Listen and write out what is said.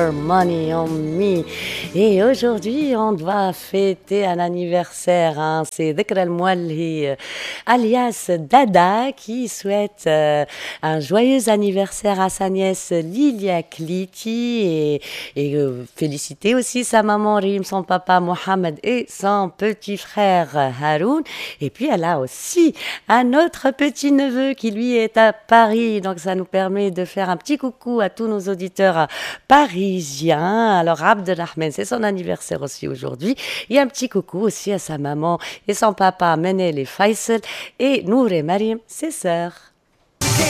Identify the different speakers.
Speaker 1: Money on me. Et aujourd'hui, on doit fêter un anniversaire. C'est Dhikra al-Moualhi, alias Dada, qui souhaite un joyeux anniversaire à sa nièce Lilia Kliti et féliciter aussi sa maman Rim, son papa Mohamed et son petit frère Haroun. Et puis, elle a aussi un autre petit neveu qui lui est à Paris. Donc, ça nous permet de faire un petit coucou à tous nos auditeurs parisien. Alors, Abdelrahman, c'est son anniversaire aussi aujourd'hui. Et un petit coucou aussi à sa maman et son papa Menel et Faisal et Nour et Mariam, ses sœurs.